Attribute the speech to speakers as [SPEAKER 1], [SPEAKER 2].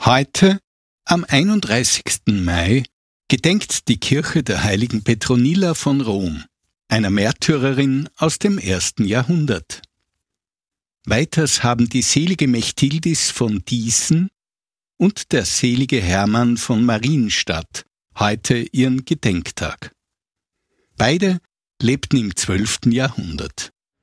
[SPEAKER 1] Heute, am 31. Mai, gedenkt die Kirche der heiligen Petronilla von Rom, einer Märtyrerin aus dem 1. Jahrhundert. Weiters haben die selige Mechthildis von Diesen und der selige Hermann von Marienstadt heute ihren Gedenktag. Beide lebten im 12. Jahrhundert.